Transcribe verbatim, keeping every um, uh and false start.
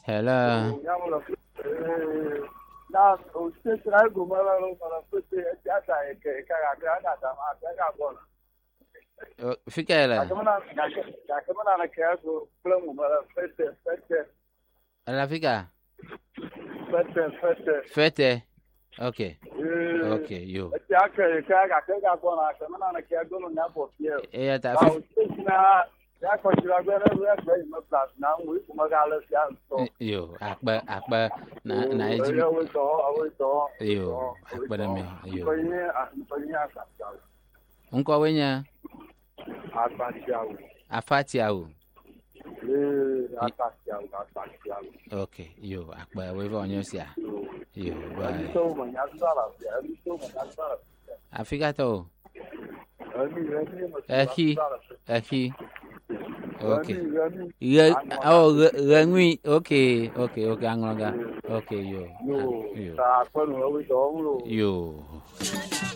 Hello. Na o se tra go mara lo para fete ya ta e ke ka ga na ta ma ta ga bona. Fikele. Akamana na akamana na ke go plano mara fete fete. Ala fika. Fete fete. Fete. Okay. Okay, yo. Ya ke ka ga ka ga bona akamana na ke go no na bo pie. Eh ta Ba o se na ya ko tira go na we ba ma plus na we kuma ga le ya so. Yo, akba akba na na eji. Yo we so, we so. Yo, akba na me. Yo. Ko ni a ko ni a sa. Unko wenya Afatiawo. Afatiawo. Eh, Afatiawo, Afatiawo. Okay, yo, akba we va onyosia. Yo, bye. So many asala, so many asala. Afika to. Ami, Aki, aki. Okay. Yeah, oh, Rangui. Okay, okay, okay, Angonga. Okay, yo. Yo, ta kono we do. Yo.